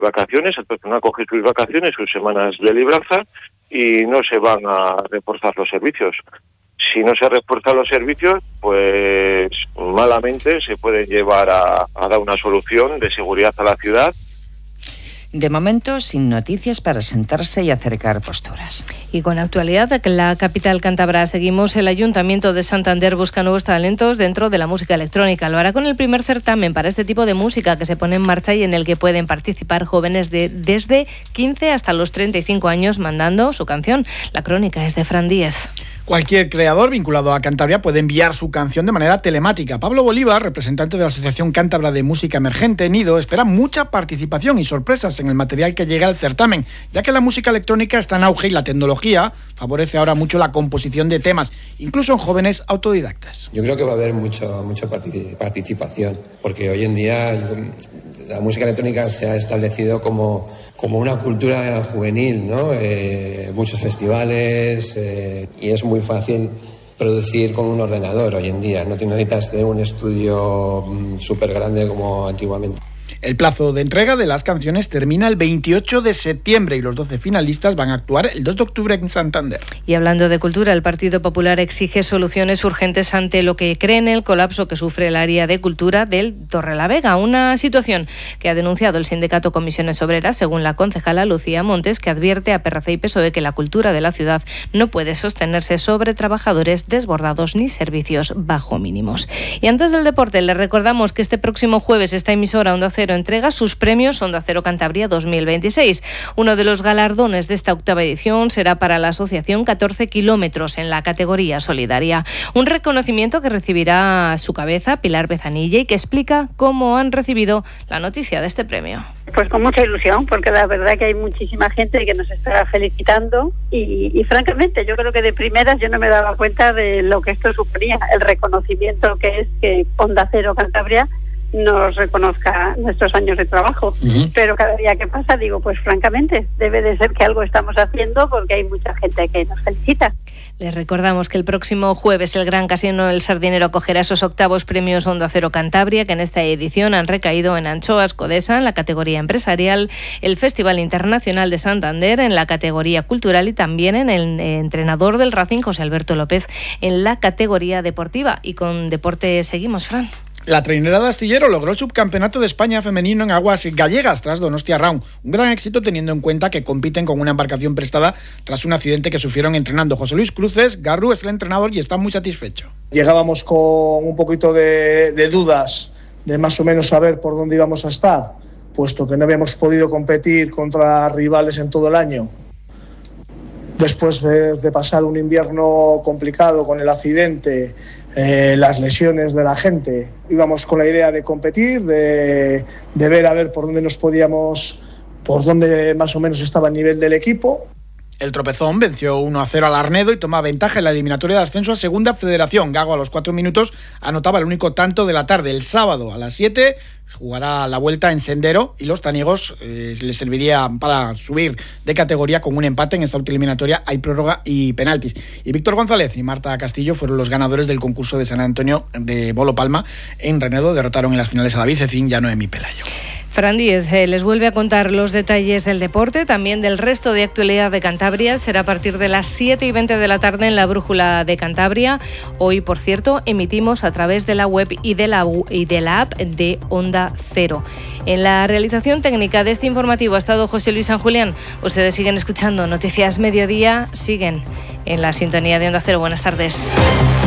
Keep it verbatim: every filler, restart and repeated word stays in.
vacaciones, el personal coge sus vacaciones, sus semanas de libranza y no se van a reforzar los servicios. Si no se refuerzan los servicios, pues malamente se puede llevar a, a dar una solución de seguridad a la ciudad. De momento, sin noticias para sentarse y acercar posturas. Y con actualidad, en la capital cántabra seguimos. El Ayuntamiento de Santander busca nuevos talentos dentro de la música electrónica. Lo hará con el primer certamen para este tipo de música que se pone en marcha y en el que pueden participar jóvenes de desde quince hasta los treinta y cinco años mandando su canción. La crónica es de Fran Díez. Cualquier creador vinculado a Cantabria puede enviar su canción de manera telemática. Pablo Bolívar, representante de la Asociación Cántabra de Música Emergente, Nido, espera mucha participación y sorpresas en el material que llega al certamen, ya que la música electrónica está en auge y la tecnología favorece ahora mucho la composición de temas, incluso en jóvenes autodidactas. Yo creo que va a haber mucho, mucha participación, porque hoy en día la música electrónica se ha establecido como, como una cultura juvenil, ¿no? Eh, muchos festivales eh, y es muy fácil producir con un ordenador hoy en día. No te necesitas de un estudio súper grande como antiguamente. El plazo de entrega de las canciones termina el veintiocho de septiembre y los doce finalistas van a actuar el dos de octubre en Santander. Y hablando de cultura, el Partido Popular exige soluciones urgentes ante lo que cree en el colapso que sufre el área de cultura del Torrelavega, una situación que ha denunciado el sindicato Comisiones Obreras, según la concejala Lucía Montes, que advierte a P R C y P S O E que la cultura de la ciudad no puede sostenerse sobre trabajadores desbordados ni servicios bajo mínimos. Y antes del deporte, les recordamos que este próximo jueves esta emisora Onda Cero entrega sus premios Onda Cero Cantabria dos mil veintiséis. Uno de los galardones de esta octava edición será para la asociación catorce kilómetros en la categoría solidaria. Un reconocimiento que recibirá a su cabeza Pilar Bezanilla y que explica cómo han recibido la noticia de este premio. Pues con mucha ilusión, porque la verdad que hay muchísima gente que nos está felicitando y, y francamente yo creo que de primeras yo no me daba cuenta de lo que esto suponía, el reconocimiento que es que Onda Cero Cantabria nos reconozca nuestros años de trabajo. Uh-huh. Pero cada día que pasa digo, pues francamente, debe de ser que algo estamos haciendo porque hay mucha gente que nos felicita. Les recordamos que el próximo jueves el Gran Casino El Sardinero acogerá esos octavos premios Onda Cero Cantabria, que en esta edición han recaído en Anchoas Codesa, en la categoría empresarial, el Festival Internacional de Santander, en la categoría cultural y también en el entrenador del Racing, José Alberto López, en la categoría deportiva. Y con deporte seguimos, Fran. La trainera de Astillero logró el subcampeonato de España femenino en aguas gallegas tras Donostia Round. Un gran éxito teniendo en cuenta que compiten con una embarcación prestada tras un accidente que sufrieron entrenando. José Luis Cruces, Garru es el entrenador y está muy satisfecho. Llegábamos con un poquito de, de dudas de más o menos saber por dónde íbamos a estar, puesto que no habíamos podido competir contra rivales en todo el año. Después de, de pasar un invierno complicado con el accidente, Eh, las lesiones de la gente, íbamos con la idea de competir, de, de ver a ver por dónde nos podíamos, por dónde más o menos estaba el nivel del equipo. El Tropezón venció uno a cero al Arnedo y toma ventaja en la eliminatoria de ascenso a Segunda Federación. Gago a los cuatro minutos anotaba el único tanto de la tarde. El sábado a las siete jugará la vuelta en Sendero y los taniegos eh, les serviría para subir de categoría con un empate. En esta última eliminatoria hay prórroga y penaltis. Y Víctor González y Marta Castillo fueron los ganadores del concurso de San Antonio de Bolo Palma. En Renedo derrotaron en las finales a David Cecín y a Noemí Pelayo. Fran Díez eh, les vuelve a contar los detalles del deporte, también del resto de actualidad de Cantabria. Será a partir de las siete y veinte de la tarde en la Brújula de Cantabria. Hoy, por cierto, emitimos a través de la web y de la, y de la app de Onda Cero. En la realización técnica de este informativo ha estado José Luis San Julián. Ustedes siguen escuchando Noticias Mediodía, siguen en la sintonía de Onda Cero. Buenas tardes.